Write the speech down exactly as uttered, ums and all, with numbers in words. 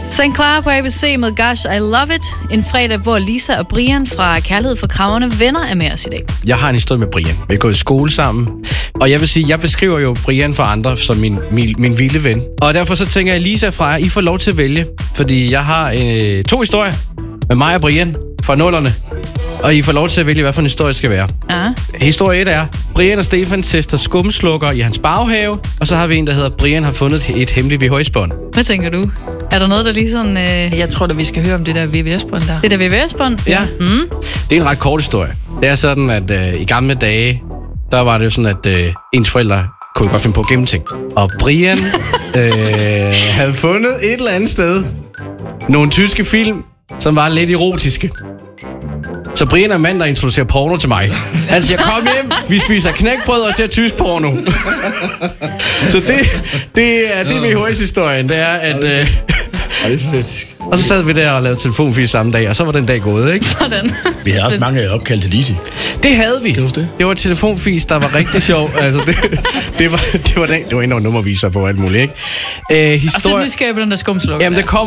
sankt Clara på A B C med Gosh, I Love It. En fredag, hvor Lisa og Brian fra Kærlighed for Kraverne venner er med os i dag. Jeg har en historie med Brian. Vi er gået i skole sammen. Og jeg vil sige, jeg beskriver jo Brian for andre som min, min, min vilde ven. Og derfor så tænker jeg, Lisa og Freja, I får lov til at vælge. Fordi jeg har øh, to historier med mig og Brian fra nullerne. Og I får lov til at vælge, hvad for en historie det skal være. Ja. Historie et er, Brian og Stefan tester skumslukker i hans baghave. Og så har vi en, der hedder, Brian har fundet et hemmeligt V H S-bånd. Hvad tænker du? Er der noget, der lige sådan... Øh... Jeg tror da, vi skal høre om det der V V S-bånd der. Det der V V S-bånd? Ja. Mm. Det er en ret kort historie. Det er sådan, at øh, i gamle dage, der var det jo sådan, at øh, ens forældre kunne godt finde på at gemme ting. Og Brian øh, havde fundet et eller andet sted nogle tyske film, som var lidt erotiske. Så Brian er mand, der introducerer porno til mig. Han siger, kom hjem, vi spiser knækbrød og ser tysk porno. Så det, det er det V H S-historien, det er, at... Øh, Ja, det er fantastisk. og så sad vi der og lavede telefonfis samme dag, og så var den dag gået, ikke? Sådan. Vi havde også mange opkald til Lise. Det havde vi. Kan du huske det? Det var et telefonfis, der var rigtig sjov. Altså, det, det var det var den, det var endnu en nummerviser på alt muligt, ikke? Øh, Og så historie... nysgerrig på den der skumslukker. Jamen, der kom